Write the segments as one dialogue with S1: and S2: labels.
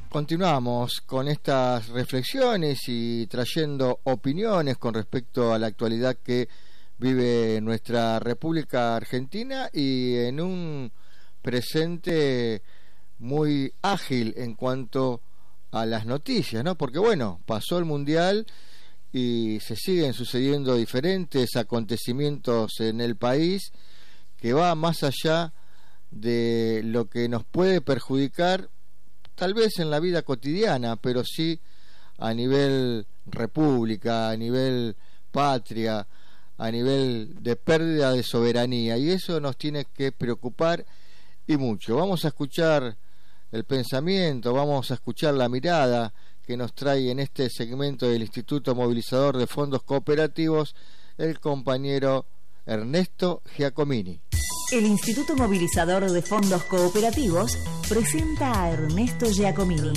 S1: Continuamos con estas reflexiones y trayendo opiniones con respecto a la actualidad que vive nuestra República Argentina y en un presente muy ágil en cuanto a las noticias, ¿no? Porque bueno, pasó el Mundial y se siguen sucediendo diferentes acontecimientos en el país que va más allá de lo que nos puede perjudicar tal vez en la vida cotidiana, pero sí a nivel república, a nivel patria, a nivel de pérdida de soberanía, y eso nos tiene que preocupar y mucho. Vamos a escuchar el pensamiento, vamos a escuchar la mirada que nos trae en este segmento del Instituto Movilizador de Fondos Cooperativos el compañero Ernesto Giacomini.
S2: El Instituto Movilizador de Fondos Cooperativos presenta a Ernesto Giacomini.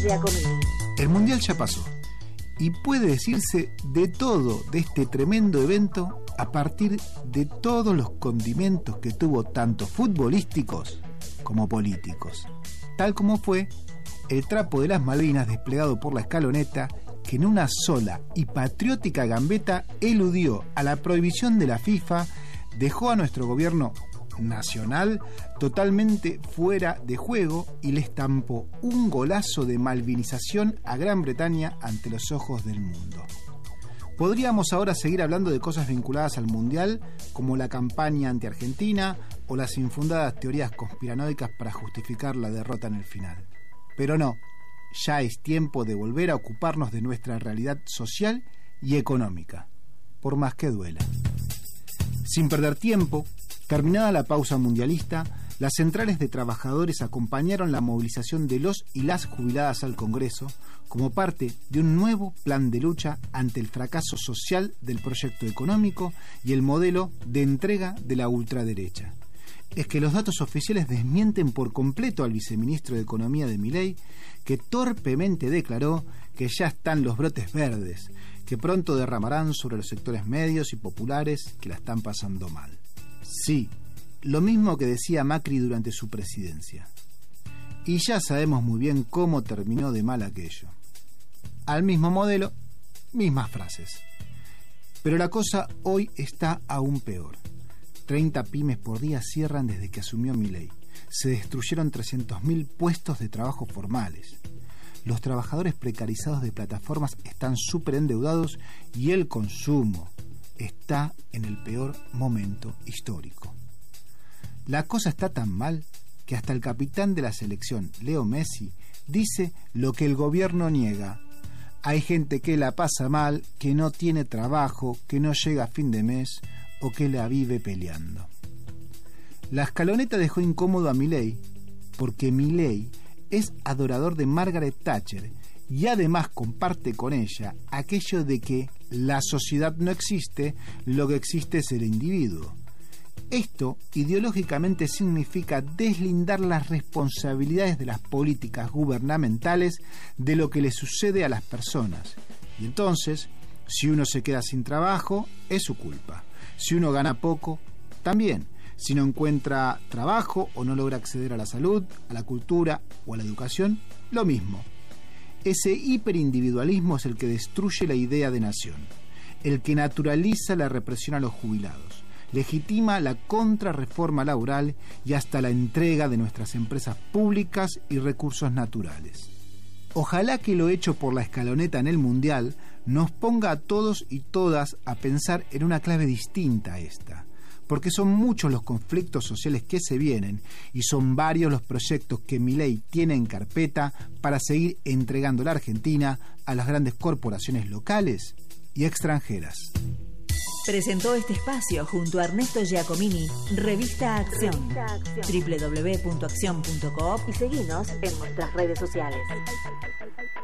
S3: El Mundial ya pasó y puede decirse de todo de este tremendo evento a partir de todos los condimentos que tuvo tanto futbolísticos como políticos, tal como fue el trapo de las Malvinas desplegado por la escaloneta, que en una sola y patriótica gambeta eludió a la prohibición de la FIFA, dejó a nuestro gobierno nacional totalmente fuera de juego y le estampó un golazo de malvinización a Gran Bretaña ante los ojos del mundo. Podríamos ahora seguir hablando de cosas vinculadas al Mundial, como la campaña anti-Argentina o las infundadas teorías conspiranoicas para justificar la derrota en el final. Pero no, ya es tiempo de volver a ocuparnos de nuestra realidad social y económica, por más que duela. Sin perder tiempo, terminada la pausa mundialista, las centrales de trabajadores acompañaron la movilización de los y las jubiladas al Congreso como parte de un nuevo plan de lucha ante el fracaso social del proyecto económico y el modelo de entrega de la ultraderecha. Es que los datos oficiales desmienten por completo al viceministro de Economía de Milei, que torpemente declaró que ya están los brotes verdes, que pronto derramarán sobre los sectores medios y populares que la están pasando mal. Sí, lo mismo que decía Macri durante su presidencia. Y ya sabemos muy bien cómo terminó de mal aquello. Al mismo modelo, mismas frases. Pero la cosa hoy está aún peor. 30 pymes por día cierran desde que asumió Milei. Se destruyeron 300.000 puestos de trabajo formales. Los trabajadores precarizados de plataformas están súper endeudados y el consumo está en el peor momento histórico. La cosa está tan mal que hasta el capitán de la selección, Leo Messi, dice lo que el gobierno niega. Hay gente que la pasa mal, que no tiene trabajo, que no llega a fin de mes o que la vive peleando. La escaloneta dejó incómodo a Milei porque Milei es adorador de Margaret Thatcher y además comparte con ella aquello de que la sociedad no existe, lo que existe es el individuo. Esto ideológicamente significa deslindar las responsabilidades de las políticas gubernamentales de lo que le sucede a las personas. Y entonces, si uno se queda sin trabajo, es su culpa. Si uno gana poco, también. Si no encuentra trabajo o no logra acceder a la salud, a la cultura o a la educación, lo mismo. Ese hiperindividualismo es el que destruye la idea de nación, el que naturaliza la represión a los jubilados, legitima la contrarreforma laboral y hasta la entrega de nuestras empresas públicas y recursos naturales. Ojalá que lo hecho por la escaloneta en el Mundial nos ponga a todos y todas a pensar en una clave distinta a esta, porque son muchos los conflictos sociales que se vienen y son varios los proyectos que Milei tiene en carpeta para seguir entregando la Argentina a las grandes corporaciones locales y extranjeras.
S2: Presentó este espacio junto a Ernesto Giacomini, Revista Acción, www.accion.coop y seguinos en nuestras redes sociales.